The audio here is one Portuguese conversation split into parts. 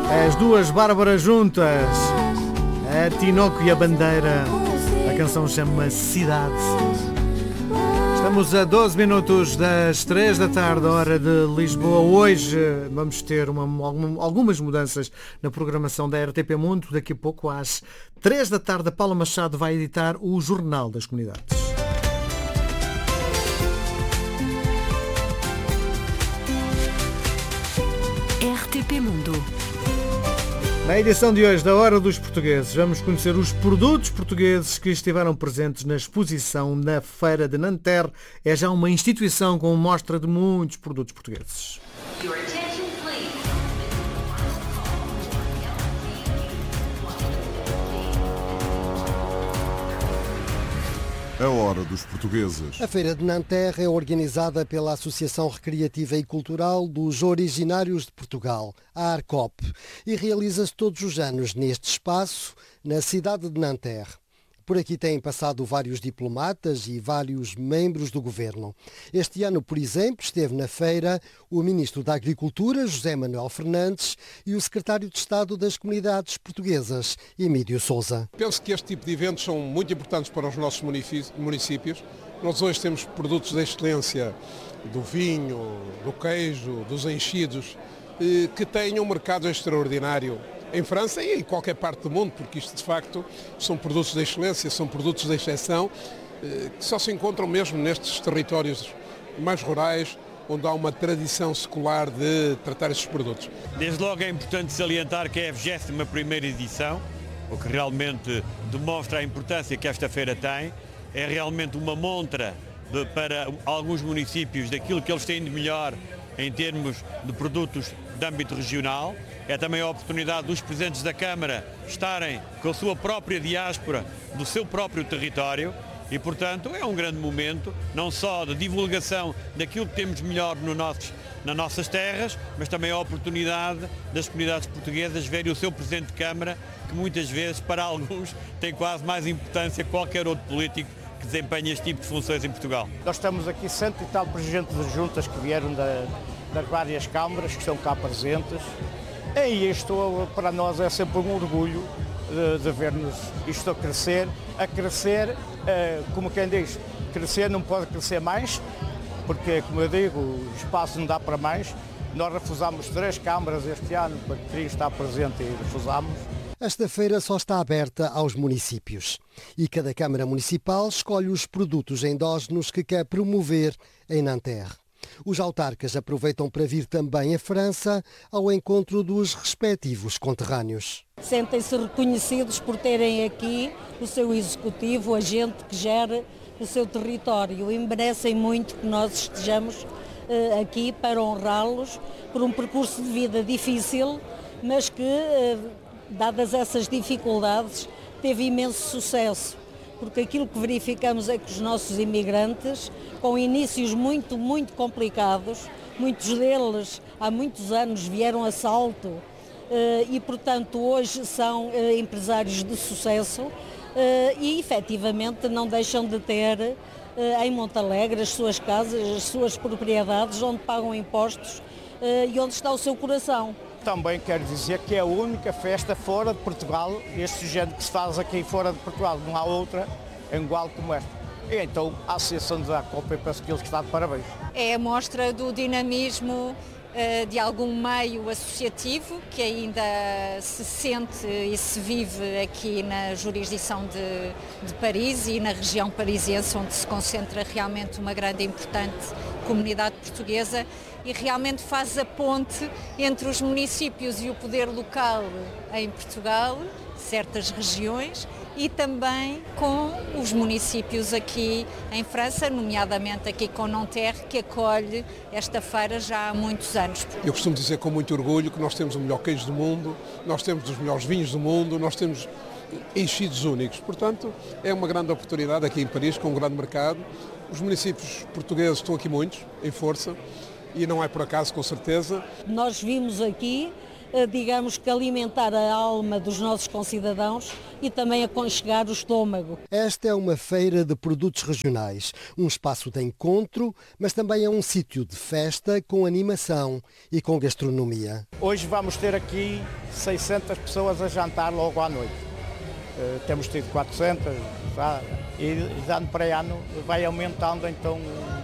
As duas Bárbaras juntas, a Tinoco e a Bandeira. A canção chama-se Cidade. Estamos a 12 minutos das 3 da tarde, hora de Lisboa. Hoje vamos ter algumas mudanças na programação da RTP Mundo. Daqui a pouco, às 3 da tarde, a Paula Machado vai editar o Jornal das Comunidades. RTP Mundo. Na edição de hoje da Hora dos Portugueses, vamos conhecer os produtos portugueses que estiveram presentes na exposição na Feira de Nanterre. É já uma instituição com mostra de muitos produtos portugueses. A Hora dos Portugueses. A Feira de Nanterre é organizada pela Associação Recreativa e Cultural dos Originários de Portugal, a ARCOP, e realiza-se todos os anos neste espaço, na cidade de Nanterre. Por aqui têm passado vários diplomatas e vários membros do governo. Este ano, por exemplo, esteve na feira o Ministro da Agricultura, José Manuel Fernandes, e o Secretário de Estado das Comunidades Portuguesas, Emílio Sousa. Penso que este tipo de eventos são muito importantes para os nossos municípios. Nós hoje temos produtos de excelência do vinho, do queijo, dos enchidos, que têm um mercado extraordinário em França e em qualquer parte do mundo, porque isto de facto são produtos de excelência, são produtos de exceção, que só se encontram mesmo nestes territórios mais rurais, onde há uma tradição secular de tratar estes produtos. Desde logo é importante salientar que é a 21ª edição, o que realmente demonstra a importância que esta feira tem. É realmente uma montra para alguns municípios daquilo que eles têm de melhor em termos de produtos de âmbito regional. É também a oportunidade dos presidentes da Câmara estarem com a sua própria diáspora do seu próprio território e, portanto, é um grande momento, não só de divulgação daquilo que temos melhor nas nossas terras, mas também a oportunidade das comunidades portuguesas verem o seu presidente de Câmara, que muitas vezes, para alguns, tem quase mais importância que qualquer outro político que desempenha este tipo de funções em Portugal. Nós estamos aqui 100 e tal presidentes de juntas que vieram das várias câmaras, que estão cá presentes. E isto para nós é sempre um orgulho de ver-nos isto a crescer, como quem diz, crescer não pode crescer mais, porque, como eu digo, o espaço não dá para mais. Nós refusámos 3 câmaras este ano para que queriam estar presente e refusámos. Esta feira só está aberta aos municípios e cada Câmara Municipal escolhe os produtos endógenos que quer promover em Nanterre. Os autarcas aproveitam para vir também a França ao encontro dos respectivos conterrâneos. Sentem-se reconhecidos por terem aqui o seu executivo, a gente que gera o seu território, e merecem muito que nós estejamos aqui para honrá-los por um percurso de vida difícil, mas que, dadas essas dificuldades, teve imenso sucesso. Porque aquilo que verificamos é que os nossos imigrantes, com inícios muito, muito complicados, muitos deles há muitos anos vieram a salto e, portanto, hoje são empresários de sucesso e, efetivamente, não deixam de ter em Montalegre as suas casas, as suas propriedades, onde pagam impostos e onde está o seu coração. Também quero dizer que é a única festa fora de Portugal, este género que se faz aqui fora de Portugal, não há outra igual como esta. E então a Associação da ARCOP, penso que eles estão de parabéns. É a mostra do dinamismo de algum meio associativo que ainda se sente e se vive aqui na jurisdição de Paris e na região parisiense, onde se concentra realmente uma grande e importante comunidade portuguesa e realmente faz a ponte entre os municípios e o poder local em Portugal, certas regiões, e também com os municípios aqui em França, nomeadamente aqui com Nanterre, que acolhe esta feira já há muitos anos. Eu costumo dizer com muito orgulho que nós temos o melhor queijo do mundo, nós temos os melhores vinhos do mundo, nós temos enchidos únicos. Portanto, é uma grande oportunidade aqui em Paris, com um grande mercado. Os municípios portugueses estão aqui muitos, em força, e não é por acaso, com certeza. Nós vimos aqui digamos que alimentar a alma dos nossos concidadãos e também aconchegar o estômago. Esta é uma feira de produtos regionais, um espaço de encontro, mas também é um sítio de festa com animação e com gastronomia. Hoje vamos ter aqui 600 pessoas a jantar logo à noite. Temos tido 400 e de ano para ano vai aumentando então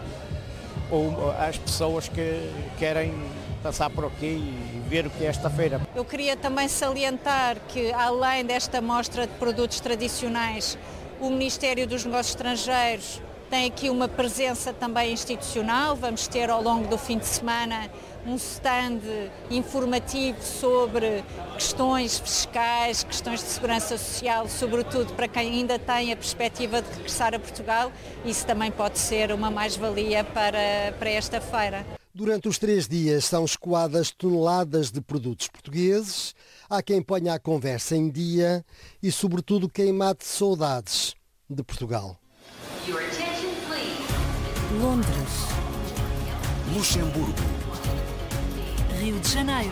as pessoas que querem passar por aqui e ver o que é esta feira. Eu queria também salientar que, além desta mostra de produtos tradicionais, o Ministério dos Negócios Estrangeiros tem aqui uma presença também institucional. Vamos ter ao longo do fim de semana um stand informativo sobre questões fiscais, questões de segurança social, sobretudo para quem ainda tem a perspectiva de regressar a Portugal. Isso também pode ser uma mais-valia para esta feira. Durante os 3 dias são escoadas toneladas de produtos portugueses. Há quem ponha a conversa em dia e, sobretudo, quem mate saudades de Portugal. Londres, Luxemburgo, Rio de Janeiro,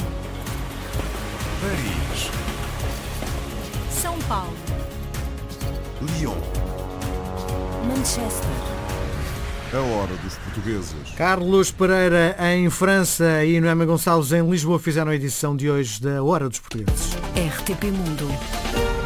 Paris, São Paulo, Lyon. Manchester. A hora dos portugueses. Carlos Pereira em França e Noémia Gonçalves em Lisboa fizeram a edição de hoje da Hora dos Portugueses. RTP Mundo.